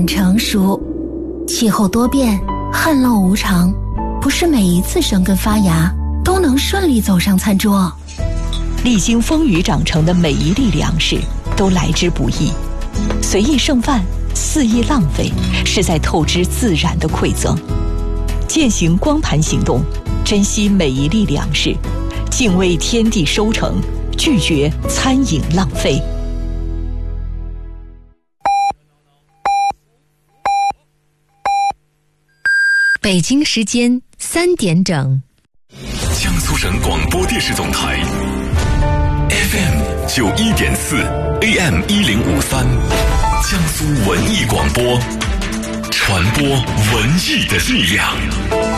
很成熟，气候多变，旱涝无常，不是每一次生根发芽都能顺利走上餐桌。 历经风雨长成的每一粒粮食都来之不易，随意剩饭，肆意浪费，是在透支自然的馈赠。践行光盘行动，珍惜每一粒粮食，敬畏天地收成，拒绝餐饮浪费。 北京时间3点整， 江苏省广播电视总台 FM 91.4 AM 1053，江苏文艺广播，传播文艺的力量。